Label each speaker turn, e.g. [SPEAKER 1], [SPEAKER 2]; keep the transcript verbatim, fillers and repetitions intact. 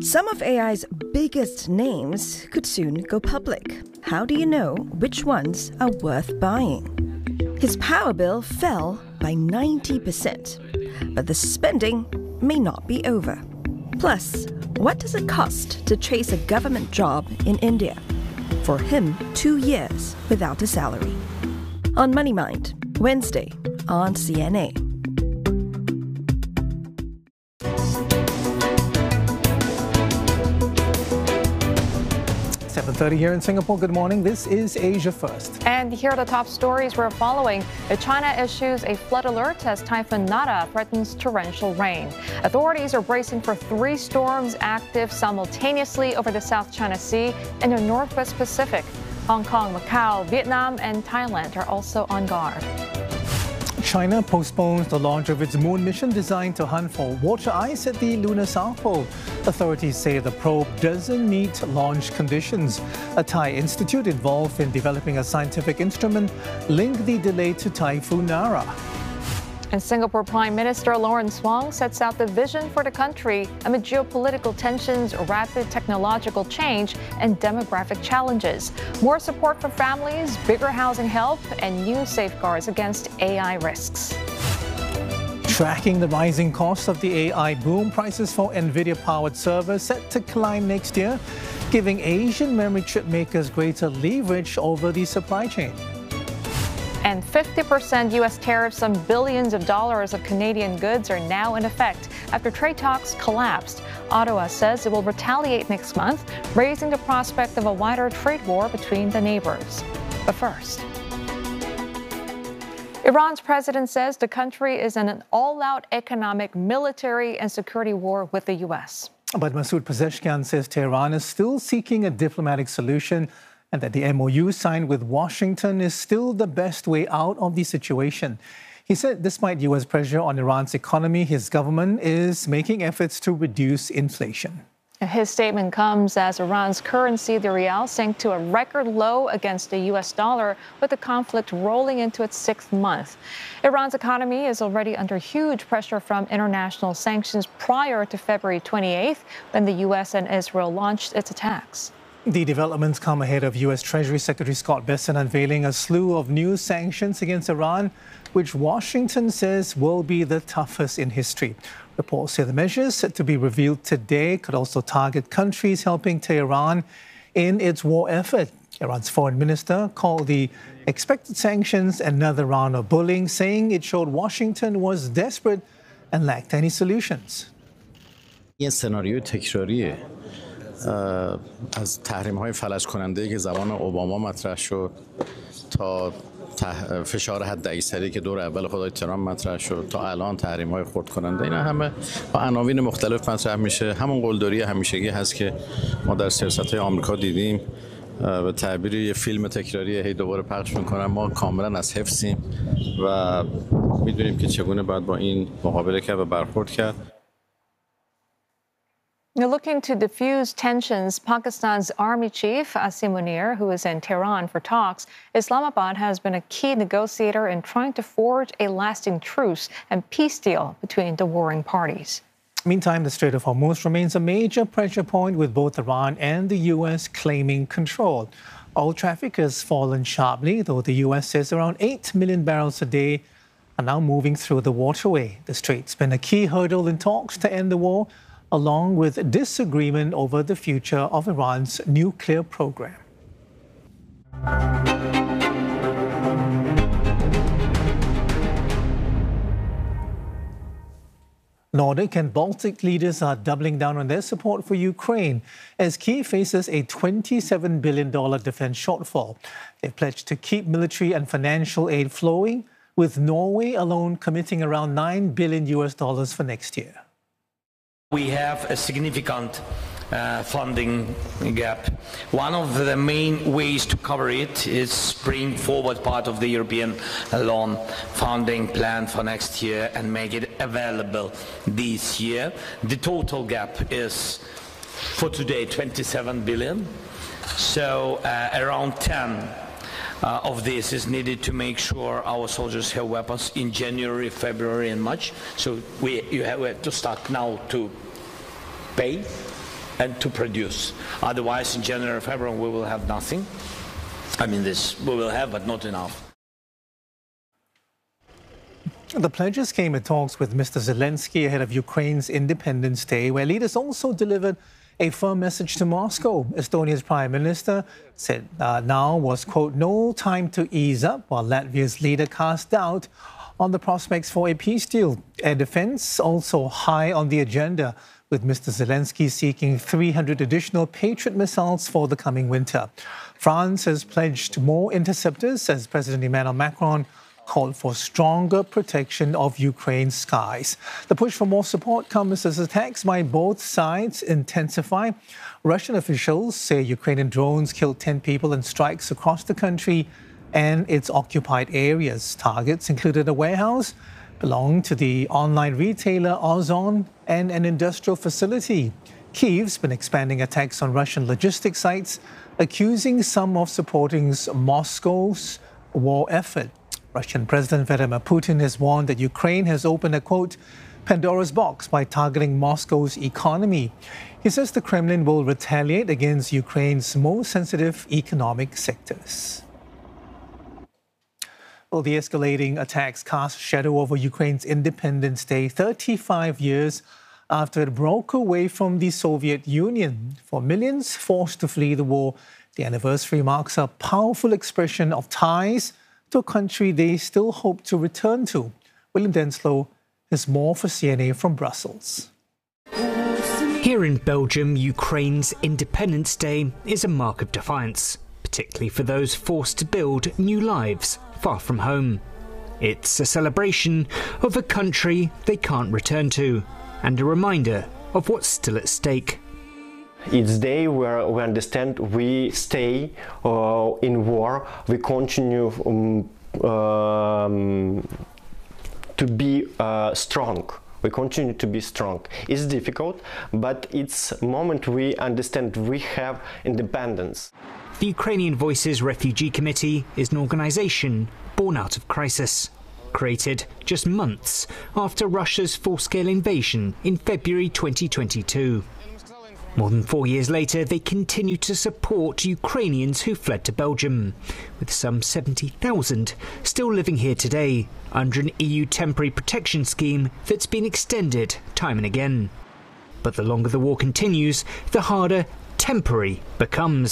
[SPEAKER 1] Some of A I's biggest names could soon go public. How do you know which ones are worth buying? His power bill fell by ninety percent, but the spending may not be over. Plus, what does it cost to chase a government job in India? For him, two years without a salary. On Money Mind, Wednesday on C N A.
[SPEAKER 2] seven thirty here in Singapore. Good morning. This is Asia First.
[SPEAKER 3] And here are the top stories we're following. China issues a flood alert as Typhoon Nada threatens torrential rain. Authorities are bracing for three storms active simultaneously over the South China Sea and the Northwest Pacific. Hong Kong, Macau, Vietnam, and Thailand are also on guard.
[SPEAKER 2] China postpones the launch of its moon mission designed to hunt for water ice at the lunar South Pole. Authorities say the probe doesn't meet launch conditions. A Thai institute involved in developing a scientific instrument linked the delay to Typhoon Nara.
[SPEAKER 3] And Singapore Prime Minister Lawrence Wong sets out the vision for the country amid geopolitical tensions, rapid technological change, and demographic challenges. More support for families, bigger housing help, and new safeguards against A I risks.
[SPEAKER 2] Tracking the rising costs of the A I boom, prices for NVIDIA-powered servers set to climb next year, giving Asian memory chip makers greater leverage over the supply chain.
[SPEAKER 3] And fifty percent U S tariffs on billions of dollars of Canadian goods are now in effect after trade talks collapsed. Ottawa says it will retaliate next month, raising the prospect of a wider trade war between the neighbors. But first, Iran's president says the country is in an all-out economic, military, and security war with the U S.
[SPEAKER 2] But Masoud Pezeshkian says Tehran is still seeking a diplomatic solution and that the M O U signed with Washington is still the best way out of the situation. He said despite U S pressure on Iran's economy, his government is making efforts to reduce inflation.
[SPEAKER 3] His statement comes as Iran's currency, the rial, sank to a record low against the U S dollar, with the conflict rolling into its sixth month. Iran's economy is already under huge pressure from international sanctions prior to February twenty-eighth, when the U S and Israel launched its attacks.
[SPEAKER 2] The developments come ahead of U S Treasury Secretary Scott Bessent unveiling a slew of new sanctions against Iran, which Washington says will be the toughest in history. Reports say the measures set to be revealed today could also target countries helping Tehran in its war effort. Iran's foreign minister called the expected sanctions another round of bullying, saying it showed Washington was desperate and lacked any solutions.
[SPEAKER 4] این سناریو تکراریه از تحریم‌های فلج کننده که زمان اوباما مطرح شد تا فشار حد اکثری که دور اول خدای ترامپ مطرح شد تا الان تحریم‌های خرد کننده، اینا همه با عناوین مختلف مطرح میشه. همون قلدری همیشگی هست که ما در سیاست‌های آمریکا دیدیم. به تعبیر یه فیلم تکراری هی دوباره پخش میکنن. ما کاملا از حفظیم و میدونیم که چگونه باید با این مقابله کرد و برخورد کرد.
[SPEAKER 3] Now, looking to diffuse tensions, Pakistan's army chief, Asim Munir, who is in Tehran for talks, Islamabad has been a key negotiator in trying to forge a lasting truce and peace deal between the warring parties.
[SPEAKER 2] Meantime, the Strait of Hormuz remains a major pressure point, with both Iran and the U S claiming control. Oil traffic has fallen sharply, though the U S says around eight million barrels a day are now moving through the waterway. The strait's been a key hurdle in talks to end the war, along with disagreement over the future of Iran's nuclear program. Nordic and Baltic leaders are doubling down on their support for Ukraine as Kyiv faces a twenty-seven billion dollars defense shortfall. They've pledged to keep military and financial aid flowing, with Norway alone committing around nine billion U S dollars for next year.
[SPEAKER 5] We have a significant uh, funding gap. One of the main ways to cover it is bring forward part of the European loan funding plan for next year and make it available this year. The total gap is, for today, twenty-seven billion. So uh, around ten Uh, of this is needed to make sure our soldiers have weapons in January, February, and March. So we you have to start now to pay and to produce. Otherwise, in January, February, we will have nothing. I mean, this we will have, but not enough.
[SPEAKER 2] The pledges came at talks with Mister Zelensky ahead of Ukraine's Independence Day, where leaders also delivered a firm message to Moscow. Estonia's Prime Minister said uh, now was, quote, no time to ease up, while Latvia's leader cast doubt on the prospects for a peace deal. Air defense also high on the agenda, with Mister Zelensky seeking three hundred additional Patriot missiles for the coming winter. France has pledged more interceptors as President Emmanuel Macron called for stronger protection of Ukraine's skies. The push for more support comes as attacks by both sides intensify. Russian officials say Ukrainian drones killed ten people in strikes across the country and its occupied areas. Targets included a warehouse belonging to the online retailer Ozon and an industrial facility. Kyiv's been expanding attacks on Russian logistics sites, accusing some of supporting Moscow's war effort. Russian President Vladimir Putin has warned that Ukraine has opened a, quote, Pandora's box by targeting Moscow's economy. He says the Kremlin will retaliate against Ukraine's most sensitive economic sectors. Well, the escalating attacks cast a shadow over Ukraine's Independence Day, thirty-five years after it broke away from the Soviet Union. For millions forced to flee the war, the anniversary marks a powerful expression of ties to a country they still hope to return to. William Denslow has more for C N A from Brussels.
[SPEAKER 6] Here in Belgium, Ukraine's Independence Day is a mark of defiance, particularly for those forced to build new lives far from home. It's a celebration of a country they can't return to, and a reminder of what's still at stake.
[SPEAKER 7] It's day where we understand we stay uh, in war, we continue um, um, to be uh, strong. We continue to be strong. It's difficult, but it's a moment we understand we have independence.
[SPEAKER 6] The Ukrainian Voices Refugee Committee is an organisation born out of crisis, created just months after Russia's full-scale invasion in February twenty twenty-two. More than four years later, they continue to support Ukrainians who fled to Belgium, with some seventy thousand still living here today under an E U temporary protection scheme that's been extended time and again. But the longer the war continues, the harder temporary becomes.